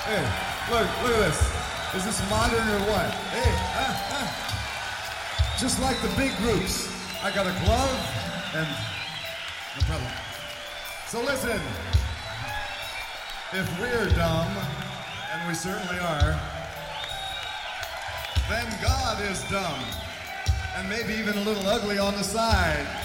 Hey, look at this. Is this modern or what? Hey, just like the big groups. I got a glove and no problem. So listen, if we're dumb, and we certainly are, then God is dumb, and maybe even a little ugly on the side.